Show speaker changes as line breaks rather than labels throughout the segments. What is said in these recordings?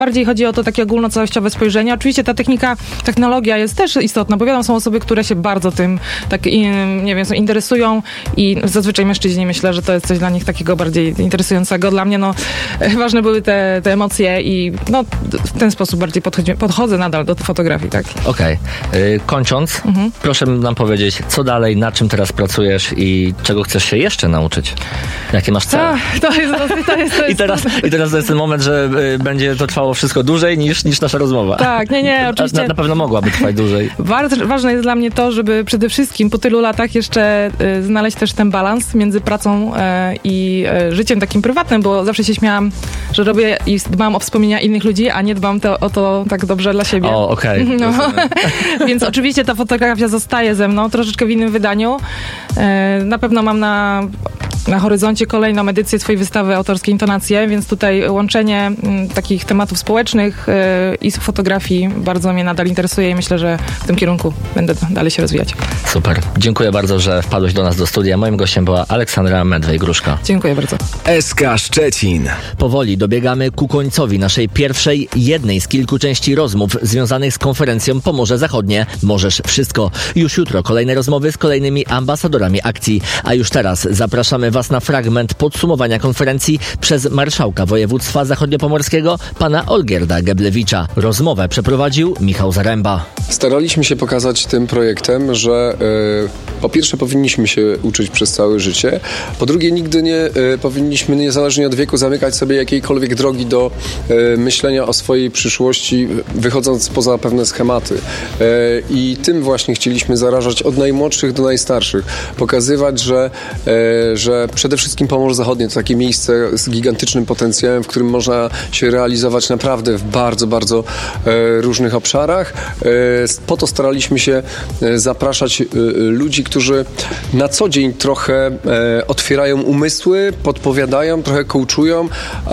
Bardziej chodzi o to takie ogólnocałościowe spojrzenie. Oczywiście ta technologia jest też istotna, bo wiadomo, są osoby, które się bardzo tym interesują i zazwyczaj mężczyźni, myślę, że to jest coś dla nich takiego bardziej interesującego. Dla mnie ważne były te emocje i w ten sposób bardziej podchodzę nadal do fotografii. Tak.
Okej. Kończąc, proszę nam powiedzieć, co dalej, na czym teraz pracujesz i czego chcesz się jeszcze nauczyć? Jakie masz cele? I teraz to jest ten moment, że będzie to trwało wszystko dłużej niż nasza rozmowa.
Tak, nie, oczywiście.
Na pewno mogłaby trwać dłużej.
Bardzo ważne jest dla mnie to, żeby przede wszystkim po tylu latach jeszcze znaleźć też ten balans między pracą i życiem takim prywatnym, bo zawsze się śmiałam, że robię i dbam o wspomnienia innych ludzi, a nie dbam o to tak dobrze dla siebie.
O, okej.
Więc oczywiście ta fotografia zostaje ze mną, troszeczkę w innym wydaniu. Na pewno mam na horyzoncie kolejną edycję swojej wystawy autorskiej Intonacje, więc tutaj łączenie takich tematów społecznych i fotografii bardzo mnie nadal interesuje i myślę, że w tym kierunku będę dalej się rozwijać.
Super. Dziękuję bardzo, że wpadłeś do nas do studia. Moim gościem była Aleksandra Medwej-Gruszka.
Dziękuję bardzo.
SK Szczecin.
Powoli dobiegamy ku końcowi naszej pierwszej, jednej z kilku części rozmów związanych z konferencją Pomorze Zachodnie. Możesz wszystko. Już jutro kolejne rozmowy z kolejnymi ambasadorami akcji. A już teraz zapraszamy Was na fragment podsumowania konferencji przez marszałka województwa zachodniopomorskiego, pana Olgierda Geblewicza. Rozmowę przeprowadził Michał Zaręba.
Staraliśmy się pokazać tym projektem, że po pierwsze powinniśmy się uczyć przez całe życie, po drugie nigdy nie powinniśmy, niezależnie od wieku, zamykać sobie jakiejkolwiek drogi do myślenia o swojej przyszłości, wychodząc poza pewne schematy. I tym właśnie chcieliśmy zarażać od najmłodszych do najstarszych. Pokazywać, że przede wszystkim Pomorze Zachodnie to takie miejsce z gigantycznym potencjałem, w którym można się realizować naprawdę w bardzo, bardzo różnych obszarach. Po to staraliśmy się zapraszać ludzi, którzy na co dzień trochę otwierają umysły, podpowiadają, trochę coachują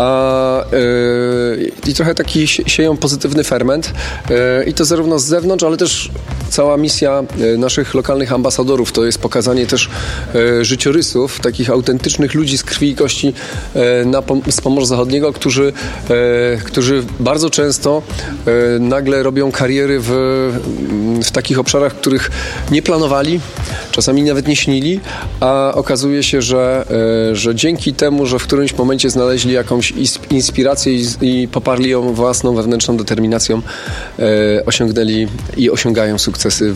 i trochę taki sieją pozytywny ferment. I to zarówno z zewnątrz, ale też cała misja naszych lokalnych ambasadorów to jest pokazanie też życiorysów, takich autentycznych ludzi z krwi i kości z Pomorza Zachodniego, którzy bardzo często nagle robią kariery w takich obszarach, których nie planowali, czasami nawet nie śnili, a okazuje się, że dzięki temu, że w którymś momencie znaleźli jakąś inspirację i poparli ją własną wewnętrzną determinacją, osiągnęli i osiągają sukcesy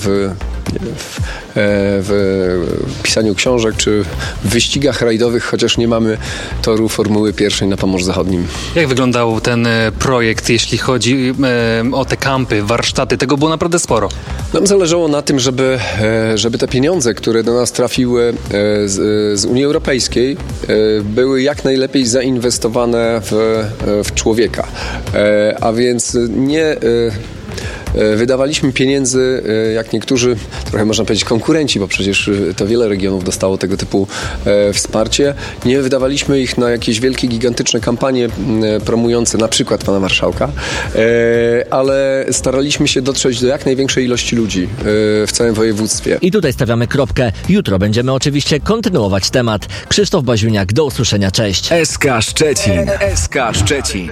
w pisaniu książek czy w wyścigach rajdowych, chociaż nie mamy toru Formuły pierwszej na Pomorzu Zachodnim.
Jak wyglądał ten projekt, jeśli chodzi o te kampy, warsztaty? Tego było naprawdę sporo.
Nam zależało na tym, żeby te pieniądze, które do nas trafiły z Unii Europejskiej, były jak najlepiej zainwestowane w człowieka. A więc nie wydawaliśmy pieniędzy, jak niektórzy, trochę można powiedzieć konkurenci, bo przecież to wiele regionów dostało tego typu wsparcie. Nie wydawaliśmy ich na jakieś wielkie, gigantyczne kampanie promujące na przykład pana marszałka, ale staraliśmy się dotrzeć do jak największej ilości ludzi w całym województwie.
I tutaj stawiamy kropkę. Jutro będziemy oczywiście kontynuować temat. Krzysztof Baziuniak, do usłyszenia, cześć.
SK Szczecin. SK Szczecin.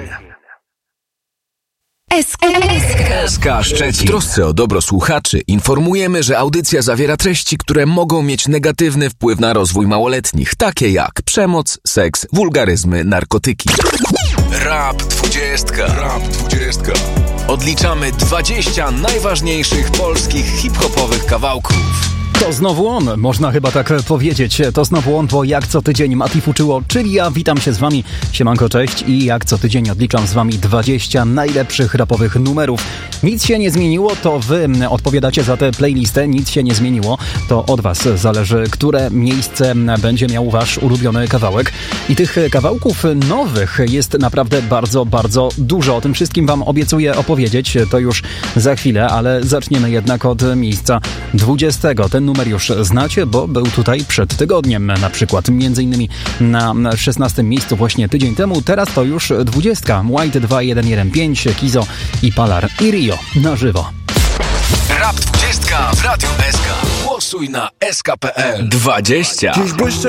SK Szczecin. W trosce o dobro słuchaczy informujemy, że audycja zawiera treści, które mogą mieć negatywny wpływ na rozwój małoletnich, takie jak przemoc, seks, wulgaryzmy, narkotyki. Rap 20. Odliczamy 20 najważniejszych polskich hip-hopowych kawałków.
To znowu on, można chyba tak powiedzieć. To znowu on, bo jak co tydzień Mati Fuczyło, czyli ja witam się z wami. Siemanko, cześć i jak co tydzień odliczam z wami 20 najlepszych rapowych numerów. Nic się nie zmieniło, to wy odpowiadacie za tę playlistę, nic się nie zmieniło. To od was zależy, które miejsce będzie miał wasz ulubiony kawałek. I tych kawałków nowych jest naprawdę bardzo, bardzo dużo. O tym wszystkim wam obiecuję opowiedzieć, to już za chwilę, ale zaczniemy jednak od miejsca 20. Ten numer już znacie, bo był tutaj przed tygodniem na przykład, między innymi na 16. miejscu właśnie tydzień temu. Teraz to już 20. White 2115, Kizo i Palar i Rio na żywo.
Rap 20 w Radiu SK. Głosuj na sk.pl. 20.